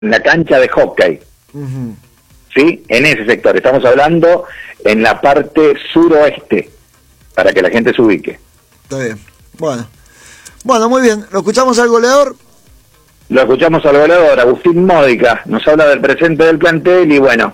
la cancha de hockey. Ujú. ¿Sí? En ese sector. Estamos hablando en la parte suroeste, para que la gente se ubique. Está bien. Bueno, muy bien. ¿Lo escuchamos al goleador? Lo escuchamos al goleador, Agustín Módica, nos habla del presente del plantel y bueno,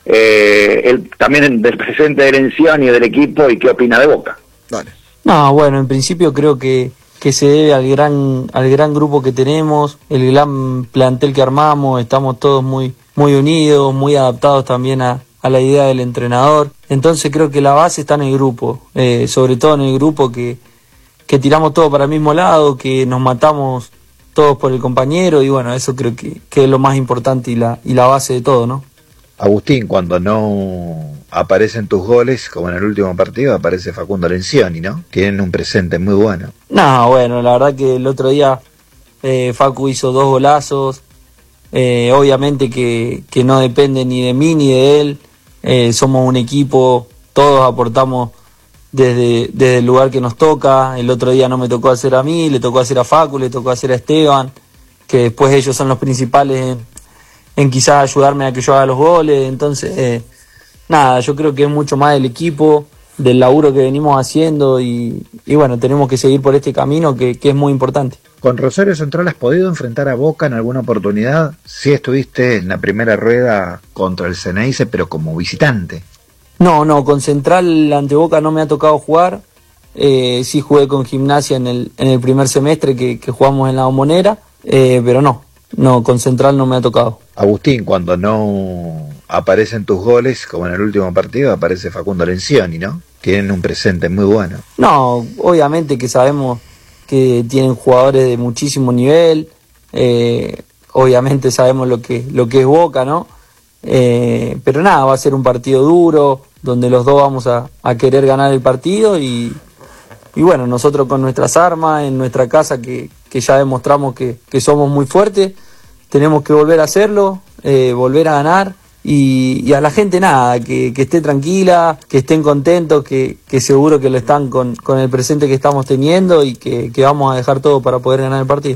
él también del presente de Lencioni y del equipo y qué opina de Boca. Dale. No, bueno, en principio creo que se debe al gran grupo que tenemos, el gran plantel que armamos, estamos todos muy unidos, muy adaptados también a la idea del entrenador. Entonces creo que la base está en el grupo, sobre todo en el grupo que tiramos todo para el mismo lado, que nos matamos todos por el compañero y bueno, eso creo que es lo más importante y la base de todo, ¿no? Agustín, cuando no aparecen tus goles, como en el último partido, aparece Facundo Lencioni, ¿no? Tienen un presente muy bueno. No, bueno, la verdad que el otro día Facu hizo 2 golazos, obviamente que no depende ni de mí ni de él, somos un equipo, todos aportamos desde el lugar que nos toca. El otro día no me tocó hacer a mí, le tocó hacer a Facu, le tocó hacer a Esteban, que después ellos son los principales en quizás ayudarme a que yo haga los goles. Entonces, nada, yo creo que es mucho más del equipo, del laburo que venimos haciendo y bueno, tenemos que seguir por este camino que es muy importante. ¿Con Rosario Central has podido enfrentar a Boca en alguna oportunidad? Sí estuviste en la primera rueda contra el Ceneice, pero como visitante. No, con Central ante Boca no me ha tocado jugar. Sí jugué con Gimnasia en el primer semestre que jugamos en la Bombonera, pero no, con Central no me ha tocado. Agustín, cuando no aparecen tus goles, como en el último partido, aparece Facundo Lencioni, ¿no? Tienen un presente muy bueno. No, obviamente que sabemos que tienen jugadores de muchísimo nivel, obviamente sabemos lo que es Boca, ¿no? Pero nada, va a ser un partido duro, donde los dos vamos a querer ganar el partido y bueno, nosotros con nuestras armas, en nuestra casa que ya demostramos que somos muy fuertes, tenemos que volver a hacerlo, volver a ganar y a la gente nada, que esté tranquila, que estén contentos, que seguro que lo están con el presente que estamos teniendo y que vamos a dejar todo para poder ganar el partido.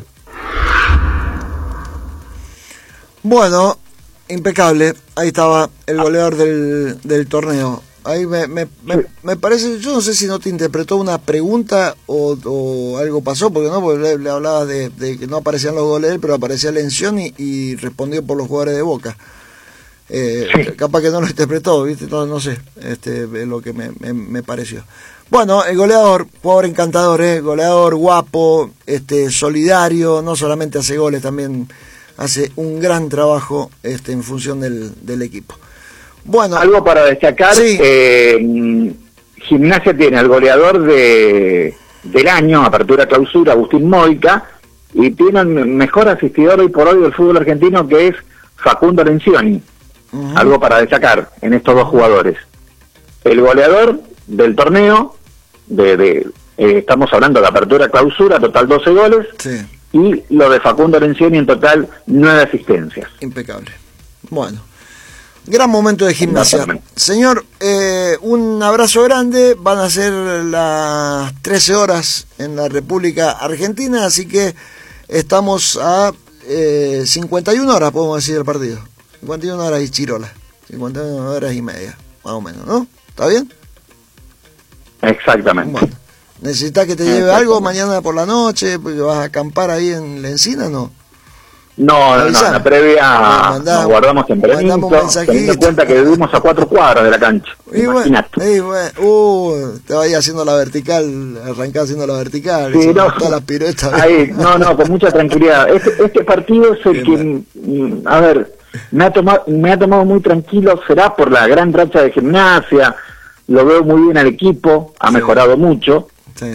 Bueno, impecable. Ahí estaba el goleador del torneo. Ahí me parece, yo no sé si no te interpretó una pregunta o algo pasó, porque le hablabas de que no aparecían los goles de él, pero aparecía Lencioni y respondió por los jugadores de Boca. Capaz que no lo interpretó, ¿viste? No sé, es lo que me pareció. Bueno, el goleador, jugador encantador, goleador guapo, solidario, no solamente hace goles, también hace un gran trabajo en función del equipo. Bueno, algo para destacar, sí. Gimnasia tiene al goleador del año, apertura clausura, Agustín Módica, y tiene el mejor asistidor hoy por hoy del fútbol argentino, que es Facundo Lencioni. Uh-huh. Algo para destacar en estos dos jugadores. El goleador del torneo, estamos hablando de apertura clausura, total 12 goles, sí. Y lo de Facundo Lencioni en total 9 asistencias. Impecable. Bueno, gran momento de Gimnasia. Señor, un abrazo grande. Van a ser las 13 horas en la República Argentina, así que estamos a 51 horas, podemos decir, el partido. 51 horas y chirola. 51 horas y media, más o menos, ¿no? ¿Está bien? Exactamente. Bueno, ¿necesitas que te lleve algo mañana por la noche? Porque vas a acampar ahí en la encina, ¿no? No, la previa nos guardamos tempranito, teniendo en cuenta que vivimos a 4 cuadras de la cancha. Imagínate. Te vayas haciendo la vertical, arrancás haciendo la vertical, sí, todas las piruetas. Ahí, con mucha tranquilidad. Este partido es el que, a ver, me ha tomado muy tranquilo, será por la gran racha de Gimnasia, lo veo muy bien al equipo, ha mejorado mucho. Sí.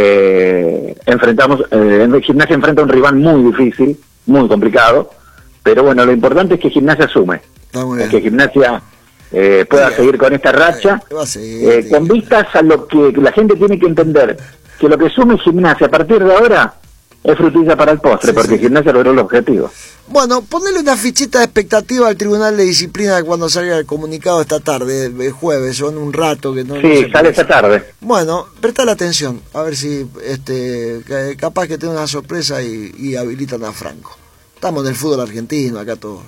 Gimnasia enfrenta a un rival muy difícil, muy complicado, pero bueno, lo importante es que Gimnasia asume, que Gimnasia pueda seguir con esta racha, con vistas a lo que la gente tiene que entender, que lo que asume Gimnasia a partir de ahora es frutilla para el postre, porque Gimnasia logró el objetivo. Bueno, ponele una fichita de expectativa al Tribunal de Disciplina cuando salga el comunicado esta tarde, el jueves, o en un rato. Que no sale esta tarde. Bueno, prestale atención, a ver si capaz que tenga una sorpresa y habilitan a Franco. estamos en el fútbol argentino acá todos.